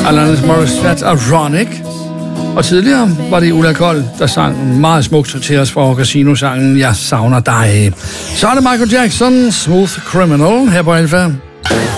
Alanis Morissette Ironic. Og tidligere var det Ulla Kold, der sang meget smukt til os for Casino-sangen Jeg savner dig. Så er det Michael Jackson, Smooth Criminal, her på Alfa.